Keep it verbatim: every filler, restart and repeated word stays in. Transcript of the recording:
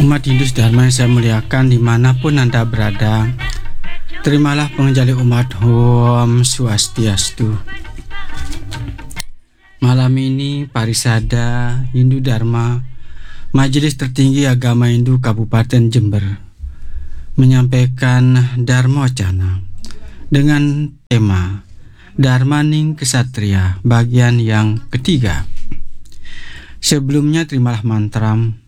Umat Hindu Dharma yang saya muliakan dimanapun Anda berada, terimalah pengenjali umat Om Swastiastu. Malam ini Parisada Hindu Dharma Majelis Tertinggi Agama Hindu Kabupaten Jember menyampaikan Dharma Wacana dengan tema Dharmaning Kesatria bagian yang ketiga. Sebelumnya terimalah mantra